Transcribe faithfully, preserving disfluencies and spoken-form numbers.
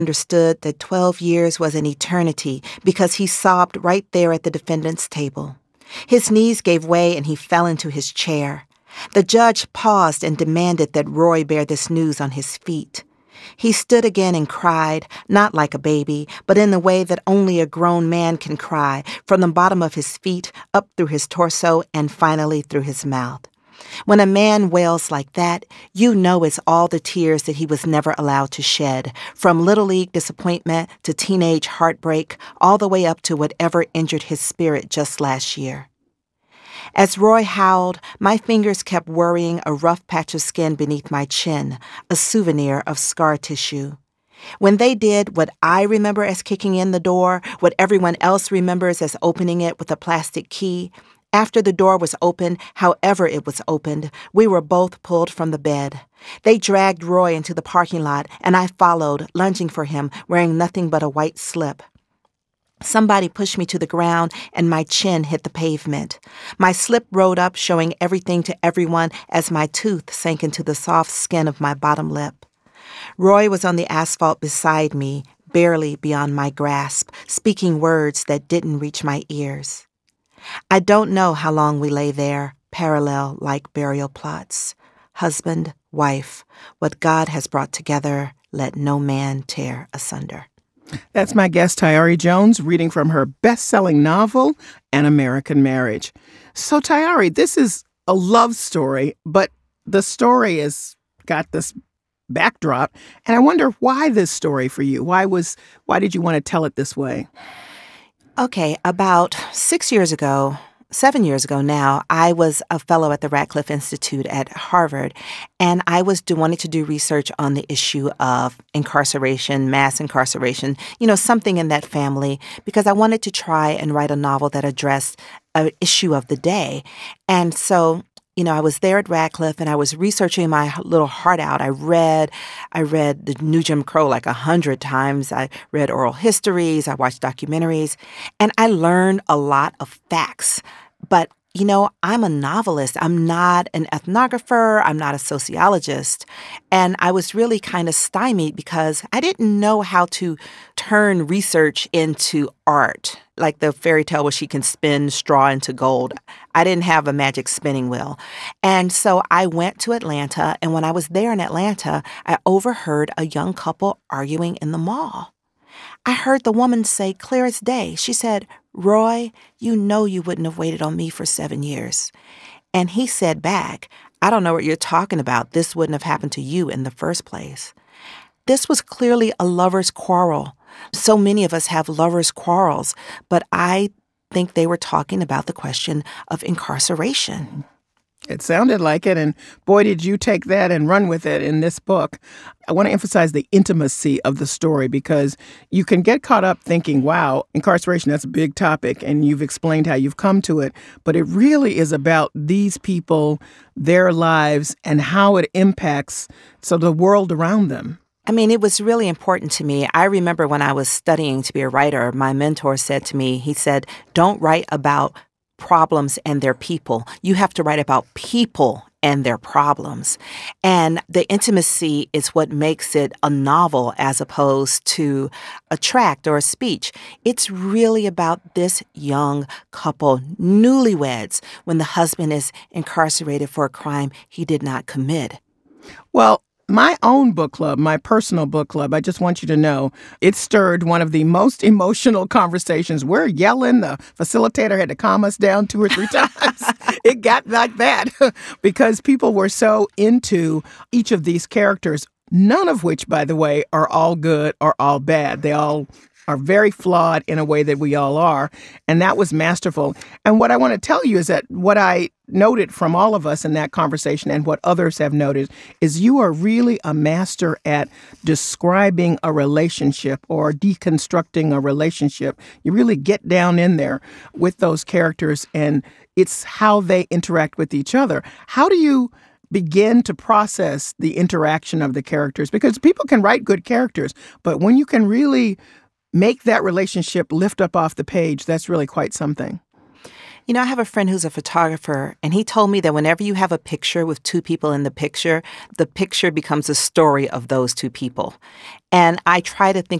understood that twelve years was an eternity because he sobbed right there at the defendant's table. His knees gave way and he fell into his chair. The judge paused and demanded that Roy bear this news on his feet. He stood again and cried, not like a baby, but in the way that only a grown man can cry, from the bottom of his feet, up through his torso, and finally through his mouth. When a man wails like that, you know it's all the tears that he was never allowed to shed, from Little League disappointment to teenage heartbreak, all the way up to whatever injured his spirit just last year. As Roy howled, my fingers kept worrying a rough patch of skin beneath my chin, a souvenir of scar tissue. When they did what I remember as kicking in the door, what everyone else remembers as opening it with a plastic key, after the door was opened, however it was opened, we were both pulled from the bed. They dragged Roy into the parking lot, and I followed, lunging for him, wearing nothing but a white slip. Somebody pushed me to the ground, and my chin hit the pavement. My slip rode up, showing everything to everyone as my tooth sank into the soft skin of my bottom lip. Roy was on the asphalt beside me, barely beyond my grasp, speaking words that didn't reach my ears. I don't know how long we lay there, parallel like burial plots. Husband, wife, what God has brought together, let no man tear asunder. That's my guest, Tayari Jones, reading from her best-selling novel, An American Marriage. So, Tayari, this is a love story, but the story has got this backdrop, and I wonder why this story for you? Why was why did you want to tell it this way? Okay, about six years ago, seven years ago now, I was a fellow at the Radcliffe Institute at Harvard, and I was do, wanting to do research on the issue of incarceration, mass incarceration, you know, something in that family, because I wanted to try and write a novel that addressed an issue of the day. And so, you know, I was there at Radcliffe and I was researching my little heart out. I read, I read The New Jim Crow like a hundred times. I read oral histories. I watched documentaries, and I learned a lot of facts. But, you know, I'm a novelist. I'm not an ethnographer. I'm not a sociologist. And I was really kind of stymied because I didn't know how to turn research into art, like the fairy tale where she can spin straw into gold. I didn't have a magic spinning wheel. And so I went to Atlanta, and when I was there in Atlanta, I overheard a young couple arguing in the mall. I heard the woman say clear as day. She said, "Roy, you know you wouldn't have waited on me for seven years. And he said back, "I don't know what you're talking about. This wouldn't have happened to you in the first place." This was clearly a lover's quarrel. So many of us have lover's quarrels, but I think they were talking about the question of incarceration. It sounded like it, and boy, did you take that and run with it in this book. I want to emphasize the intimacy of the story because you can get caught up thinking, wow, incarceration, that's a big topic, and you've explained how you've come to it, but it really is about these people, their lives, and how it impacts so the world around them. I mean, it was really important to me. I remember when I was studying to be a writer, my mentor said to me, he said, don't write about problems and their people. You have to write about people and their problems. And the intimacy is what makes it a novel as opposed to a tract or a speech. It's really about this young couple, newlyweds, when the husband is incarcerated for a crime he did not commit. Well, my own book club, my personal book club, I just want you to know, it stirred one of the most emotional conversations. We're yelling. The facilitator had to calm us down two or three times. It got like that because people were so into each of these characters, none of which, by the way, are all good or all bad. They all are very flawed in a way that we all are. And that was masterful. And what I want to tell you is that what I noted from all of us in that conversation and what others have noted is you are really a master at describing a relationship or deconstructing a relationship. You really get down in there with those characters, and it's how they interact with each other. How do you begin to process the interaction of the characters? Because people can write good characters, but when you can really make that relationship lift up off the page, that's really quite something. You know, I have a friend who's a photographer, and he told me that whenever you have a picture with two people in the picture, the picture becomes a story of those two people. And I try to think